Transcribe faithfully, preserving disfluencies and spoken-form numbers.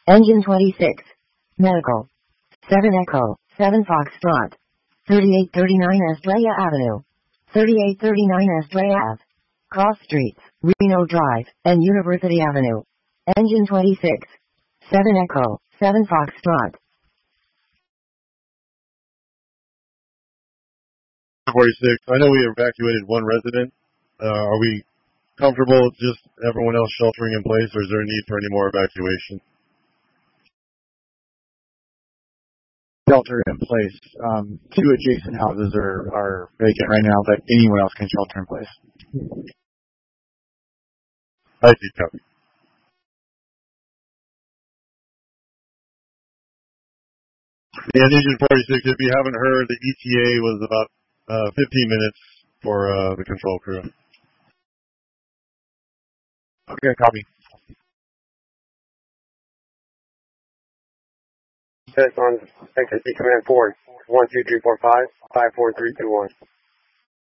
Engine twenty-six. Medical. seven Echo, seven Foxtrot. thirty-eight thirty-nine Estrella Avenue. thirty-eight thirty-nine Estrella Ave. Cross Streets, Reno Drive, and University Avenue. Engine twenty-six. seven Echo, seven Foxtrot. forty-six. I know we evacuated one resident. Uh, are we comfortable with just everyone else sheltering in place, or is there a need for any more evacuation? Shelter in place. Um, two adjacent houses are, are vacant right now, but anyone else can shelter in place. I see, copy. Yeah, Engine forty-six, if you haven't heard, the E T A was about uh, fifteen minutes for uh, the control crew. Okay, copy. Set on X S C Command four, one two three four five, five four three two one.